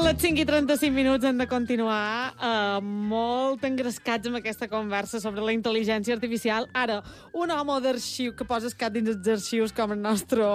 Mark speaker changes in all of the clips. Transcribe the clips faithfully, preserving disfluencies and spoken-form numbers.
Speaker 1: les cinc i trenta-cinc minuts hem de continuar uh, molt engrescats amb aquesta conversa sobre la intel·ligència artificial. Ara, un home d'arxiu que posa escat dins els arxius com el nostre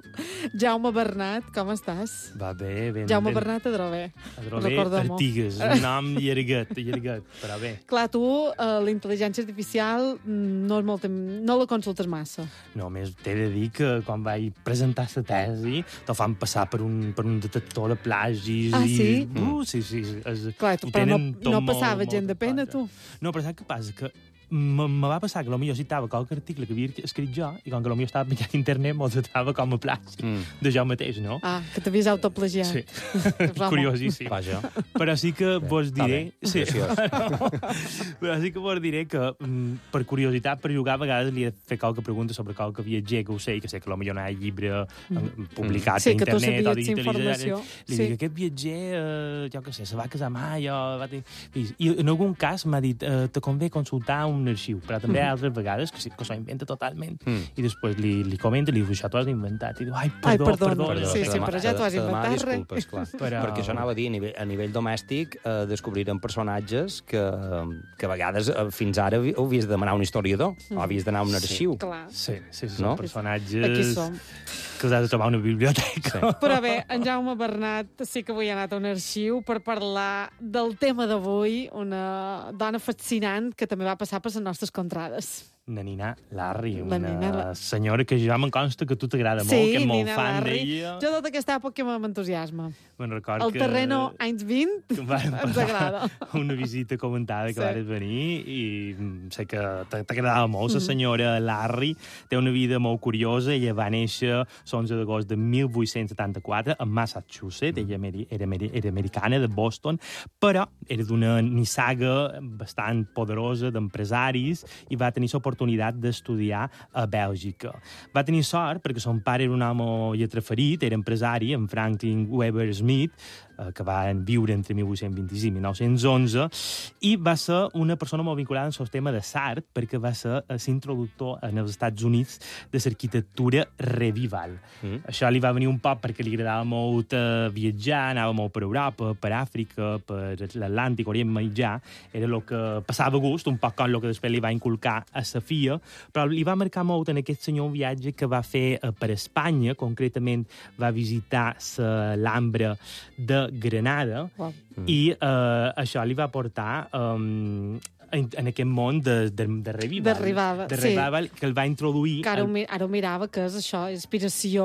Speaker 1: Jaume Bernat. Com estàs?
Speaker 2: Va bé, ben...
Speaker 1: Jaume
Speaker 2: ben...
Speaker 1: Bernat Adrover.
Speaker 2: Adrover Artigues, un nom llarguet, llarguet, però bé.
Speaker 1: Clar, tu, uh, la intel·ligència artificial no, és molt, no la consultes massa.
Speaker 2: Només t'he de dir que quan vaig presentar la tesi te'l fan passar per un, per un detector de plagis.
Speaker 1: Ah,
Speaker 2: i...
Speaker 1: sí?
Speaker 2: Uh, sí, sí. Es...
Speaker 1: Clar, tu, però no, no passava molt, gent de pena, tu.
Speaker 2: No, però saps què passa? Que me va passar que potser citava qualque article que havia escrit jo i com que potser estava penjat a internet me'l tratava com a plàstic mm. de jo mateix, no?
Speaker 1: Ah, que t'havies autoplagiat.
Speaker 2: Sí. Curiosíssim.
Speaker 3: Vaja.
Speaker 2: Però sí que
Speaker 3: bé,
Speaker 2: vos diré... Sí.
Speaker 3: No.
Speaker 2: Però sí que vos diré que per curiositat, per jugar, a vegades li he fet qualque pregunta sobre qualque viatger que ho sé i que sé que potser no hi ha llibre mm. publicat
Speaker 1: sí,
Speaker 2: a internet.
Speaker 1: Sí, que tu sabies
Speaker 2: o
Speaker 1: informació.
Speaker 2: Li
Speaker 1: sí.
Speaker 2: dic, aquest viatger, eh, jo què sé, se va casar mai o... Va tenir... I en algun cas m'ha dit, eh, te convé consultar un arxiu, però també hi ha altres vegades que sí que s'ho inventa totalment. Mm. I després li, li comenta, li diu, això t'ho has inventat. I diu, ai, perdó,
Speaker 1: ai, perdó.
Speaker 2: perdó.
Speaker 1: perdó. Sí, sí, però ja t'ho has inventat,
Speaker 3: res. Però... Perquè això anava a dir, a nivell, a nivell domèstic, eh, descobriren personatges que, que a vegades, eh, fins ara, havies de demanar un historiador, mm. o havies d'anar a un arxiu.
Speaker 1: Sí, clar.
Speaker 2: Sí, sí, sí,
Speaker 3: no?
Speaker 2: són personatges...
Speaker 1: Aquí som.
Speaker 2: Que els has de trobar una biblioteca.
Speaker 1: Sí. Però bé, en Jaume Bernat sí que avui ha anat a un arxiu per parlar del tema d'avui, una dona fascinant que també va passar per les nostres contrades.
Speaker 2: La Nina Larry,
Speaker 1: la
Speaker 2: una
Speaker 1: Nina la...
Speaker 2: senyora que ja me'n consta que tu t'agrada
Speaker 1: sí,
Speaker 2: molt, que és molt
Speaker 1: Nina
Speaker 2: fan
Speaker 1: Larry.
Speaker 2: d'ella.
Speaker 1: Jo tota aquesta època m'entusiasma.
Speaker 2: Me'n record
Speaker 1: el
Speaker 2: que...
Speaker 1: terreno anys vint ens agrada.
Speaker 2: Una visita comentada que sí. Vares venir i sé que t'agradava molt.
Speaker 1: Mm-hmm.
Speaker 2: La senyora Larry té una vida molt curiosa. Ella va néixer l'onze d'agost de mil vuit-cents setanta-quatre a Massachusetts. Mm. Ella era, era americana, de Boston, però era d'una nissaga bastant poderosa d'empresaris i va tenir l'oportunitat d'estudiar a Bèlgica. Va tenir sort perquè son pare era un home lletraferit, era empresari, en Franklin Weber Smith, que va viure entre mil vuit-cents vint-i-cinc i mil nou-cents onze, i va ser una persona molt vinculada al tema de l'art, perquè va ser l'introductor en els Estats Units de l'arquitectura revival. Mm. Això li va venir un poc perquè li agradava molt eh, viatjar, anava molt per Europa, per Àfrica, per l'Atlàntic, Orient Mitjà, era el que passava gust, un poc com el que després li va inculcar a sa filla, però li va marcar molt en aquest senyor un viatge que va fer eh, per Espanya, concretament va visitar l'Alhambra de Granada, wow. i uh, això li va portar um, en, en aquest món de, de, de revival,
Speaker 1: de revival,
Speaker 2: de revival
Speaker 1: sí.
Speaker 2: que el va introduir...
Speaker 1: Que ara,
Speaker 2: el...
Speaker 1: ara ho mirava, que és això, inspiració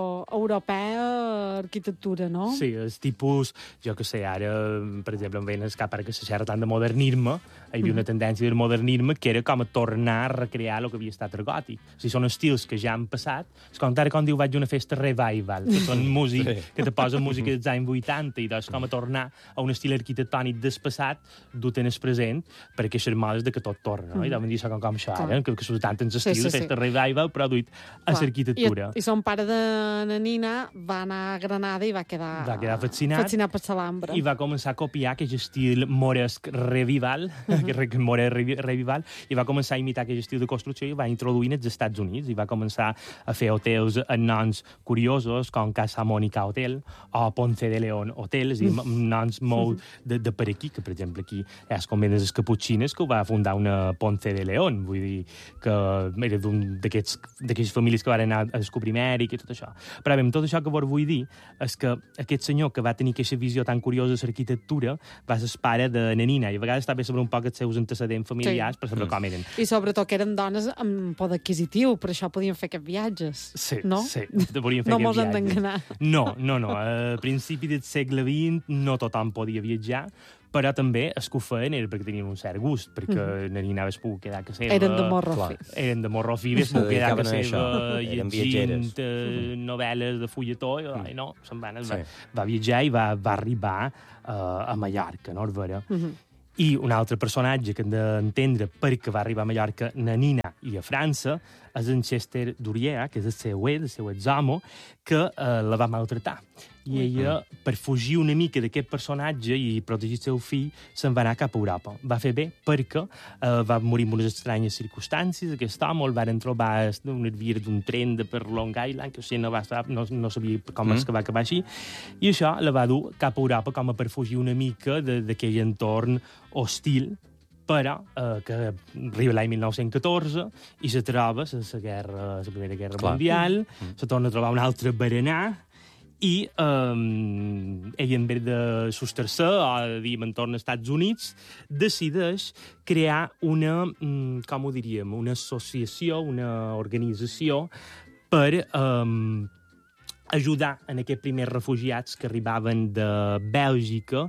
Speaker 1: europea, arquitectura, no?
Speaker 2: Sí, és tipus, jo que sé, ara, per exemple, em veien escapar que se xerra tant de modernisme, hi havia una tendència del modernisme que era com a tornar a recrear el que havia estat el gòtic. O sigui, són estils que ja han passat. És com ara quan diu vaig a una festa revival, que són músic, sí. que te posen música dels anys vuitanta, i doncs com a tornar a un estil arquitectònic del passat, dut en el present, perquè aquestes modes de que tot torna, no? Mm. I deuen dir això com, com això, eh? que, que s'usa tant en l'estil, sí, sí, festa sí. revival, però duit a l'arquitectura.
Speaker 1: I, I son pare de na Nina va anar a Granada i va quedar,
Speaker 2: va quedar fascinat,
Speaker 1: fascinat per l'Alhambra.
Speaker 2: I va començar a copiar aquest estil moresc revival, uh -huh. que more revival, i va començar a imitar aquest estil de construcció i va introduir als Estats Units, i va començar a fer hotels amb noms curiosos, com Casa Mónica Hotel, o Ponce de León Hotel, és a dir, noms molt de, de per aquí, que per exemple aquí és com venen les caputxines, que ho va fundar una Ponce de León, vull dir que era d'un d'aquestes famílies que van anar a descobrir Amèrica i tot això. Però bé, amb tot això que vos vull dir és que aquest senyor que va tenir aquesta visió tan curiosa de l'arquitectura va ser el pare de na Nina, i a vegades també saber un poc els seus antecedents familiars, sí. per saber mm. com eren.
Speaker 1: I sobretot que eren dones amb poder adquisitiu, per això podien fer aquests viatges,
Speaker 2: sí,
Speaker 1: no?
Speaker 2: Sí, volien fer
Speaker 1: no
Speaker 2: aquests
Speaker 1: viatges. No mos han d'enganar.
Speaker 2: No, no, no. A principi del segle vint no tothom podia viatjar, però també els que ho feien era perquè tenien un cert gust, perquè mm. na Nina ves pogut quedar a casa seva...
Speaker 1: Eren de morro fi.
Speaker 2: Eren de morro fi, ves pogut quedar a casa seva llegint uh, novel·les de fulletó, i mm. no, se'n van, sí. va, va viatjar i va, va arribar uh, a Mallorca, no, Vera? Mm -hmm. I un altre personatge que hem d'entendre perquè va arribar a Mallorca, na Nina, i a França, és en Chester Durier, que és el seu el seu examo, que eh, la va maltratar. I ella, per fugir una mica d'aquest personatge i protegir el seu fill, se'n va anar cap a Europa. Va fer bé perquè eh, va morir en unes estranyes circumstàncies. Aquest home el van trobar un hervir d'un tren de per Long Island, que o sigui, no, va estar, no, no sabia com mm. és que va acabar així. I això la va dur cap a Europa com a per fugir una mica d'aquell entorn hostil, però eh, que arriba l'any mil nou-cents catorze i se troba la guerra, la Primera Guerra Clar. Mundial, mm. se torna a trobar un altre berenar, i um, ell, en vez de soster-se o dir entorn als Estats Units, decideix crear una, com ho diríem, una associació, una organització per um, ajudar en aquests primers refugiats que arribaven de Bèlgica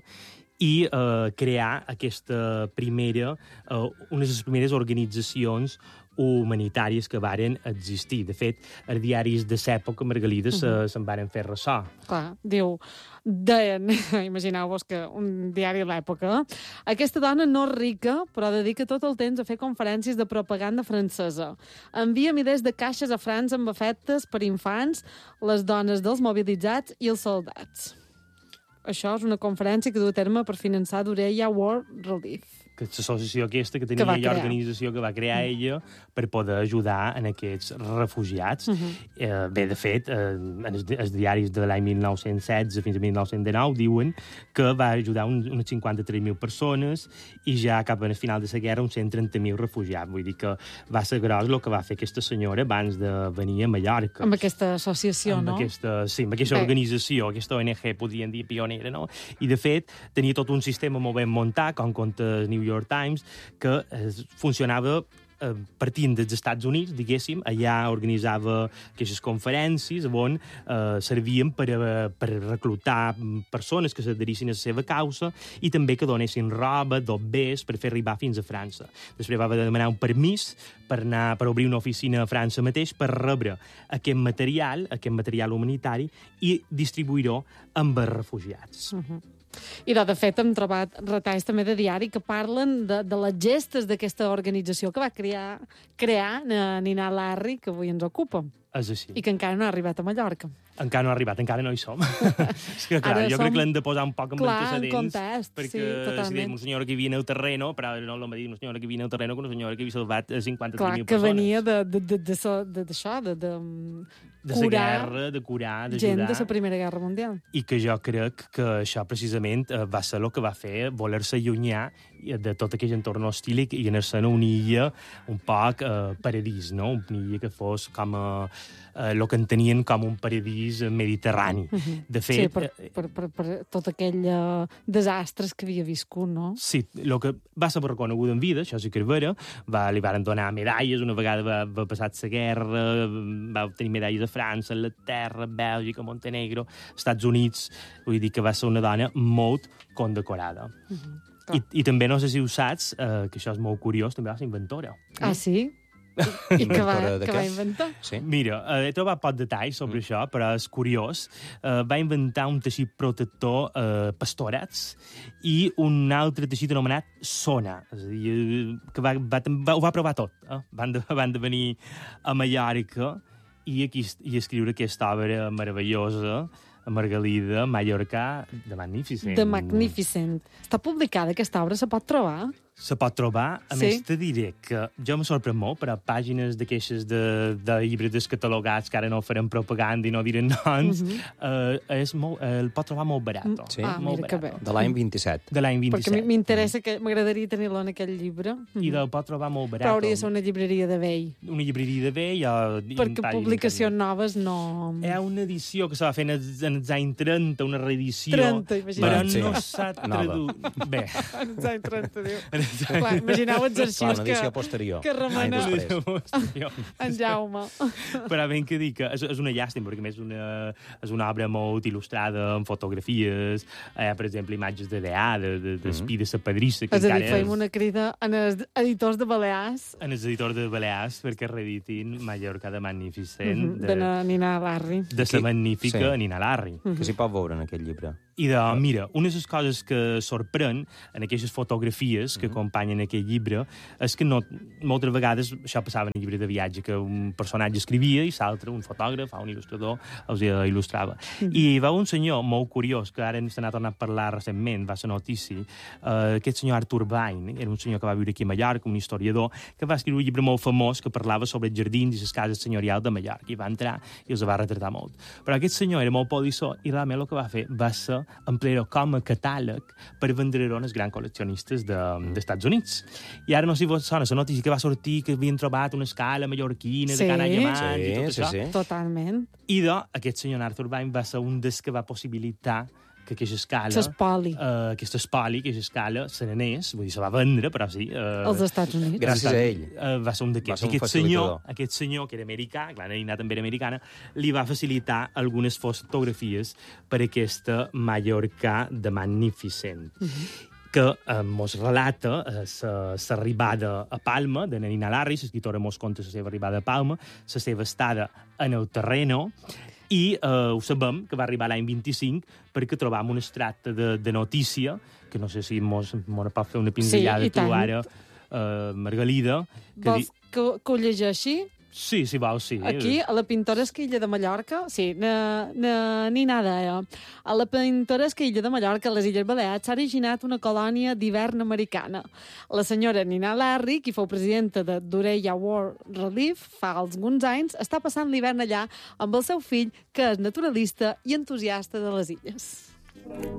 Speaker 2: i uh, crear aquesta primera, uh, unes de les primeres organitzacions humanitàries que varen existir. De fet, els diaris de l'època, Margalida, uh -huh. se'n varen fer ressò.
Speaker 1: Clar, diu, deien, imagineu-vos que un diari a l'època, aquesta dona no és rica, però dedica tot el temps a fer conferències de propaganda francesa. Envia milers de caixes a França amb efectes per infants, les dones dels mobilitzats i els soldats. Això és una conferència que du a terme per finançar d'Orella World Relief.
Speaker 2: Que l'associació aquesta que tenia que i organització que va crear mm. ella per poder ajudar en aquests refugiats. Mm -hmm. eh, bé, de fet, eh, en els, els diaris de l'any mil nou-cents setze fins a mil nou-cents dinou diuen que va ajudar un, unes cinquanta-tres mil persones i ja cap al final de la guerra uns cent trenta mil refugiats. Vull dir que va ser gros el que va fer aquesta senyora abans de venir a Mallorca.
Speaker 1: Amb aquesta associació,
Speaker 2: amb
Speaker 1: no?
Speaker 2: Aquesta, sí, amb aquesta bé. organització, aquesta O N G, podríem dir pionera, no? I, de fet, tenia tot un sistema molt ben muntat, com conta el New York Times, que eh, funcionava eh, partint dels Estats Units, diguéssim, allà organitzava aquestes conferències on eh, servien per, a, per reclutar persones que s'adherissin a la seva causa i també que donessin roba, dobbers, per fer arribar fins a França. Després va demanar un permís per anar per obrir una oficina a França mateix per rebre aquest material, aquest material humanitari i distribuir-ho amb els refugiats.
Speaker 1: Uh-huh. I, de fet, hem trobat retalls també de diari que parlen de, de les gestes d'aquesta organització que va crear, crear Nina Larry, que avui ens ocupa.
Speaker 2: És així.
Speaker 1: I que encara no ha arribat a Mallorca.
Speaker 2: Encara no ha arribat, encara no hi som. És que, clar, Ara jo som... crec que l'hem de posar un poc en
Speaker 1: clar,
Speaker 2: antecedents.
Speaker 1: en context,
Speaker 2: perquè
Speaker 1: sí, totalment.
Speaker 2: Si dèiem una senyora que vivia en el terreno, però no l'hem de dir una senyora que vivia en el terreno que una senyora que havia salvat cinquanta-tres mil persones.
Speaker 1: Clar, que venia d'això, de, de, de, de, de,
Speaker 2: de la guerra, de curar, d'ajudar.
Speaker 1: Gent de la Primera Guerra Mundial.
Speaker 2: I que jo crec que això, precisament, va ser el que va fer voler-se allunyar de tot aquell entorn hostil i anar-se'n a una illa un poc eh, paradís, no? Una illa que fos com a eh, el que entenien com un paradís mediterrani. Uh -huh. De fet...
Speaker 1: Sí, per, per, per, per tot aquell uh, desastres que havia viscut, no?
Speaker 2: Sí, el que va ser reconegut en vida, això sí que és vera, va, li van donar medalles, una vegada va, va passar la guerra, va obtenir medalles a França, Anglaterra, Bèlgica, Montenegro, Estats Units, vull dir que va ser una dona molt condecorada. Uh -huh. I, I també, no sé si ho saps, eh, que això és molt curiós, també va ser inventora.
Speaker 1: Ah, sí? I què va, que va inventar?
Speaker 2: Sí. Mira, eh, he trobat pocs detalls sobre mm. això, però és curiós. Eh, va inventar un teixit protector eh, pastorats i un altre teixit anomenat Sona. És a dir, que va, va, va, ho va provar tot. Eh? Van, de, van de venir a Mallorca i, aquí, i escriure aquesta obra meravellosa, a Margalida, Mallorca, de Magnificent.
Speaker 1: De Magnificent. Està publicada aquesta obra, se pot trobar?
Speaker 2: Se pot trobar. A sí? més, te diré que jo me sorprèn molt, però pàgines d'aquestes de, de llibres descatalogats que ara no farem propaganda i no diran noms, uh -huh. eh, és molt, eh, el pot trobar molt barat.
Speaker 3: Sí?
Speaker 1: Ah,
Speaker 2: molt
Speaker 1: mira
Speaker 2: barat.
Speaker 3: De l'any vint-i-set.
Speaker 2: De l'any vint-i-set.
Speaker 1: Perquè m'interessa, que m'agradaria tenir-lo en aquell llibre. Uh -huh.
Speaker 2: I el pot trobar molt barat.
Speaker 1: Però hauria de ser una llibreria de vell.
Speaker 2: Una llibreria de vell o...
Speaker 1: Perquè publicacions noves no...
Speaker 2: Hi ha una edició que se va fer en els, en els anys trenta, una reedició.
Speaker 1: trenta, imagina't.
Speaker 2: Però
Speaker 3: sí.
Speaker 2: no s'ha traduït. Bé.
Speaker 1: En els anys trenta, diu. Clar, imagineu els arxius que,
Speaker 3: posterior.
Speaker 1: que remena en Jaume.
Speaker 2: Però ben que dic que és, és una llàstima, perquè a més una, és una obra molt il·lustrada amb fotografies, eh, per exemple, imatges de D A, de, de, de Espí, de sa padrissa.
Speaker 1: És a dir, feim una crida en els editors de Balears.
Speaker 2: En els editors de Balears, perquè reeditin Mallorca de Magnificent.
Speaker 1: Uh -huh, de, de Nina Larry.
Speaker 2: De sa magnífica sí. Nina Larry.
Speaker 3: Uh -huh. Que s'hi pot veure en aquest llibre.
Speaker 2: I de, mira, una de les coses que sorprèn en aquestes fotografies que, uh -huh. m'acompanya en aquest llibre és que no, moltes vegades això passava en el llibre de viatge, que un personatge escrivia i l'altre, un fotògraf, un il·lustrador, els il·lustrava. Mm. I va un senyor molt curiós, que ara se n'ha tornat a parlar recentment, va ser notícia, eh, aquest senyor Arthur Vine, era un senyor que va viure aquí a Mallorca, un historiador, que va escriure un llibre molt famós que parlava sobre els jardins i les cases senyorials de Mallorca, i va entrar i els va retratar molt. Però aquest senyor era molt polissó i realment el que va fer va ser emplear com a catàleg per vendre-ho als grans col·leccionistes de, dels Estats Units. I ara no sé si vos sona la notícia que va sortir que havien trobat una escala mallorquina
Speaker 1: sí.
Speaker 2: de Can Allamant
Speaker 3: sí,
Speaker 2: i tot
Speaker 3: sí,
Speaker 2: això.
Speaker 3: Sí.
Speaker 1: Totalment.
Speaker 2: I de, aquest senyor Arthur Vine va ser un dels que va possibilitar que aquesta escala...
Speaker 1: L'espoli.
Speaker 2: Uh, aquesta espoli, aquesta escala, se n'anés, vull dir, se va vendre, però sí... Uh,
Speaker 1: als Estats Units.
Speaker 3: Gràcies a ell.
Speaker 2: Uh, va ser un d'aquests.
Speaker 3: Un
Speaker 2: aquest senyor, aquest senyor, que era americà, clar, Nina també era americana, li va facilitar algunes fotografies per aquesta Mallorca de Magnificent. Uh -huh. que eh, mos relata eh, l'arribada a Palma de Nina Larry, l'escriptora mos conta la seva arribada a Palma, la seva estada en el terreno, i eh, ho sabem que va arribar l'any vint-i-cinc perquè trobam un extracte de, de notícia, que no sé si mos, mos pot fer una pinzellada
Speaker 1: sí,
Speaker 2: tu ara, eh, Margalida. Que
Speaker 1: Vols
Speaker 2: di...
Speaker 1: que, que ho llegeixi?
Speaker 2: Sí, si vols, sí.
Speaker 1: Aquí, a la pintoresca illa de Mallorca, sí, na, na, ni nada, eh? A la pintoresca illa de Mallorca, a les Illes Balears, s'ha originat una colònia d'hivern americana. La senyora Nina Larry, qui fou presidenta de Dureia World Relief fa alguns anys, està passant l'hivern allà amb el seu fill, que és naturalista i entusiasta de les illes.